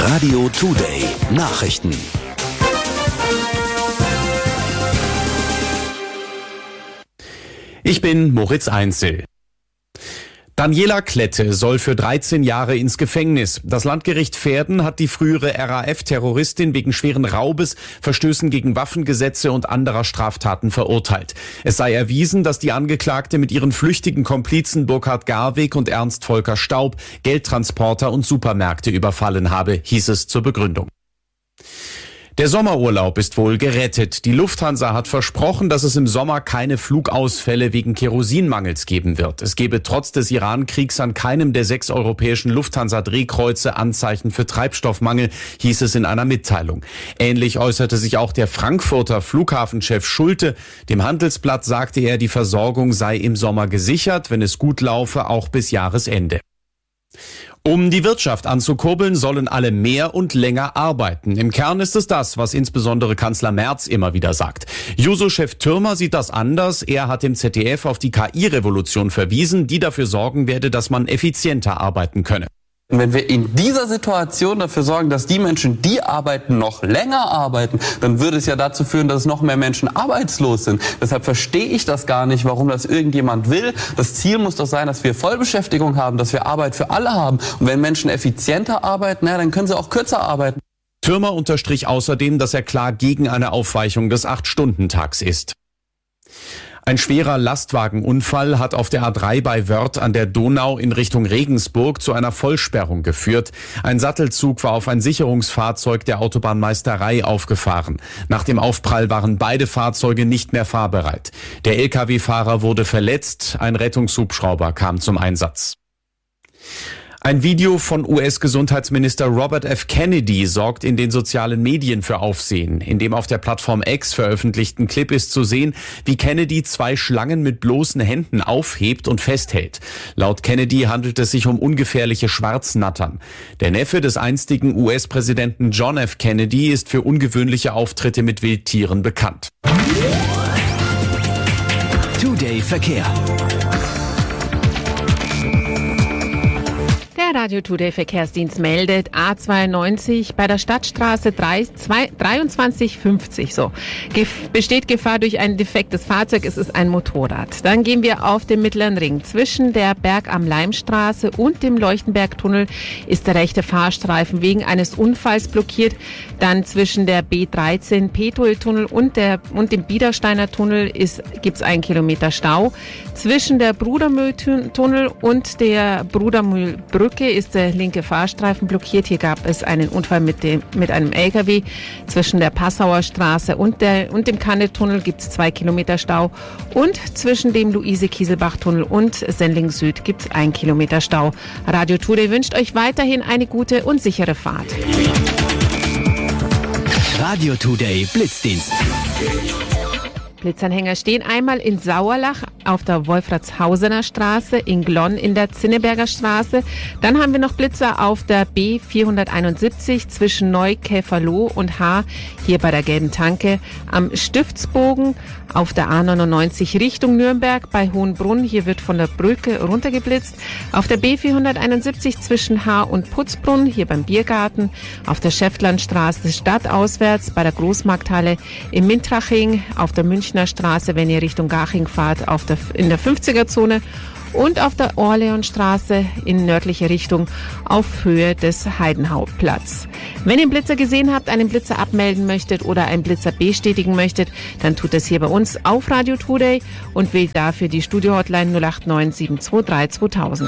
Radio Today Nachrichten. Ich bin Moritz Einzel. Daniela Klette soll für 13 Jahre ins Gefängnis. Das Landgericht Verden hat die frühere RAF-Terroristin wegen schweren Raubes, Verstößen gegen Waffengesetze und anderer Straftaten verurteilt. Es sei erwiesen, dass die Angeklagte mit ihren flüchtigen Komplizen Burkhard Garweg und Ernst Volker Staub Geldtransporter und Supermärkte überfallen habe, hieß es zur Begründung. Der Sommerurlaub ist wohl gerettet. Die Lufthansa hat versprochen, dass es im Sommer keine Flugausfälle wegen Kerosinmangels geben wird. Es gebe trotz des Iran-Kriegs an keinem der 6 europäischen Lufthansa-Drehkreuze Anzeichen für Treibstoffmangel, hieß es in einer Mitteilung. Ähnlich äußerte sich auch der Frankfurter Flughafenchef Schulte. Dem Handelsblatt sagte er, die Versorgung sei im Sommer gesichert, wenn es gut laufe, auch bis Jahresende. Um die Wirtschaft anzukurbeln, sollen alle mehr und länger arbeiten. Im Kern ist es das, was insbesondere Kanzler Merz immer wieder sagt. Juso-Chef Thürmer sieht das anders. Er hat im ZDF auf die KI-Revolution verwiesen, die dafür sorgen werde, dass man effizienter arbeiten könne. Wenn wir in dieser Situation dafür sorgen, dass die Menschen, die arbeiten, noch länger arbeiten, dann würde es ja dazu führen, dass noch mehr Menschen arbeitslos sind. Deshalb verstehe ich das gar nicht, warum das irgendjemand will. Das Ziel muss doch sein, dass wir Vollbeschäftigung haben, dass wir Arbeit für alle haben. Und wenn Menschen effizienter arbeiten, dann können sie auch kürzer arbeiten. Thürmer unterstrich außerdem, dass er klar gegen eine Aufweichung des 8-Stunden-Tags ist. Ein schwerer Lastwagenunfall hat auf der A3 bei Wörth an der Donau in Richtung Regensburg zu einer Vollsperrung geführt. Ein Sattelzug war auf ein Sicherungsfahrzeug der Autobahnmeisterei aufgefahren. Nach dem Aufprall waren beide Fahrzeuge nicht mehr fahrbereit. Der Lkw-Fahrer wurde verletzt, ein Rettungshubschrauber kam zum Einsatz. Ein Video von US-Gesundheitsminister Robert F. Kennedy sorgt in den sozialen Medien für Aufsehen. In dem auf der Plattform X veröffentlichten Clip ist zu sehen, wie Kennedy 2 Schlangen mit bloßen Händen aufhebt und festhält. Laut Kennedy handelt es sich um ungefährliche Schwarznattern. Der Neffe des einstigen US-Präsidenten John F. Kennedy ist für ungewöhnliche Auftritte mit Wildtieren bekannt. Today Verkehr. Der Radio Today Verkehrsdienst meldet A92 bei der Stadtstraße 2350. Besteht Gefahr durch ein defektes Fahrzeug, es ist ein Motorrad. Dann gehen wir auf den Mittleren Ring. Zwischen der Berg am Leimstraße und dem Leuchtenbergtunnel ist der rechte Fahrstreifen wegen eines Unfalls blockiert. Dann zwischen der B13 Petueltunnel und dem Biedersteiner Tunnel gibt's 1 Kilometer Stau. Zwischen der Brudermühltunnel und der Brudermühlbrücke ist der linke Fahrstreifen blockiert. Hier gab es einen Unfall mit einem LKW. Zwischen der Passauer Straße und dem Kannetunnel gibt es 2 Kilometer Stau. Und zwischen dem Luise-Kieselbach-Tunnel und Sendling Süd gibt es 1 Kilometer Stau. Radio Today wünscht euch weiterhin eine gute und sichere Fahrt. Radio Today Blitzdienst. Blitzanhänger stehen einmal in Sauerlach auf der Wolfratshausener Straße, in Glonn in der Zinneberger Straße. Dann haben wir noch Blitzer auf der B471 zwischen Neukäferloh und Haar, hier bei der Gelben Tanke, am Stiftsbogen, auf der A99 Richtung Nürnberg bei Hohenbrunn. Hier wird von der Brücke runtergeblitzt. Auf der B471 zwischen Haar und Putzbrunn, hier beim Biergarten. Auf der Schäftlandstraße stadtauswärts bei der Großmarkthalle in Mintraching. Auf der Münchner Straße, wenn ihr Richtung Garching fahrt, in der 50er-Zone. Und auf der Orleonstraße in nördliche Richtung auf Höhe des Heidenhauptplatz. Wenn ihr einen Blitzer gesehen habt, einen Blitzer abmelden möchtet oder einen Blitzer bestätigen möchtet, dann tut das hier bei uns auf Radio Today und wählt dafür die Studio-Hotline 089 723 2000.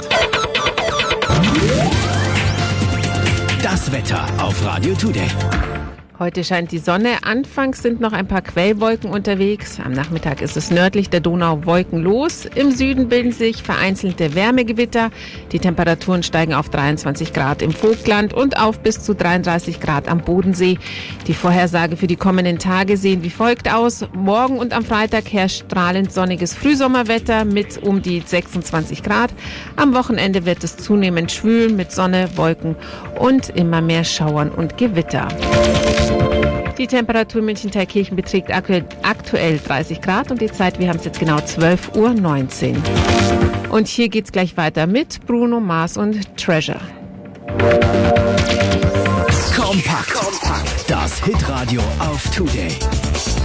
Das Wetter auf Radio Today. Heute scheint die Sonne. Anfangs sind noch ein paar Quellwolken unterwegs. Am Nachmittag ist es nördlich der Donau wolkenlos. Im Süden bilden sich vereinzelte Wärmegewitter. Die Temperaturen steigen auf 23 Grad im Vogtland und auf bis zu 33 Grad am Bodensee. Die Vorhersage für die kommenden Tage sehen wie folgt aus. Morgen und am Freitag herrscht strahlend sonniges Frühsommerwetter mit um die 26 Grad. Am Wochenende wird es zunehmend schwül mit Sonne, Wolken und immer mehr Schauern und Gewitter. Die Temperatur in München-Thalkirchen beträgt aktuell 30 Grad und die Zeit, wir haben es jetzt genau 12:19 Uhr. Und hier geht's gleich weiter mit Bruno Mars und Treasure. Live-Radio auf Today.